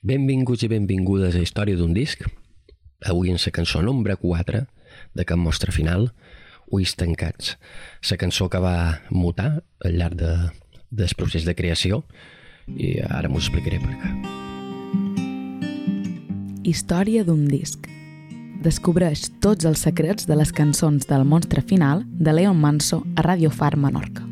Benvinguts i benvingudes a Història d'un disc. Avui en la cançó nombre 4 de Can Mostra Final, Ulls tancats. La cançó que va mutar al llarg del procés de creació i ara m'ho explicaré per què. Història d'un disc. Descobreix tots els secrets de les cançons del Monstre Final de Leon Manso a Radio Far Menorca.